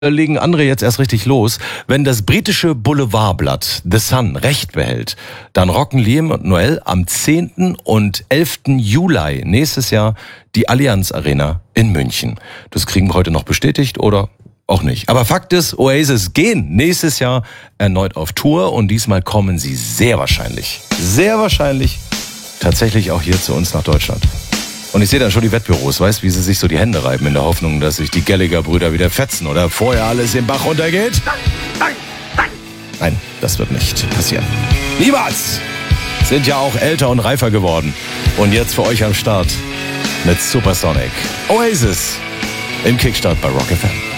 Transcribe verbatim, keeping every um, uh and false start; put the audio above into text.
legen andere jetzt erst richtig los. Wenn das britische Boulevardblatt The Sun recht behält, dann rocken Liam und Noel am zehnten und elften Juli nächstes Jahr die Allianz Arena in München. Das kriegen wir heute noch bestätigt oder auch nicht. Aber Fakt ist, Oasis gehen nächstes Jahr erneut auf Tour und diesmal kommen sie sehr wahrscheinlich, sehr wahrscheinlich tatsächlich auch hier zu uns nach Deutschland. Und ich sehe dann schon die Wettbüros, weißt, wie sie sich so die Hände reiben in der Hoffnung, dass sich die Gallagher-Brüder wieder fetzen oder vorher alles im Bach runtergeht. Nein, nein, nein. Nein, das wird nicht passieren. Niemals! Sind ja auch älter und reifer geworden. Und jetzt für euch am Start mit Supersonic. Oasis im Kickstart bei Rock F M.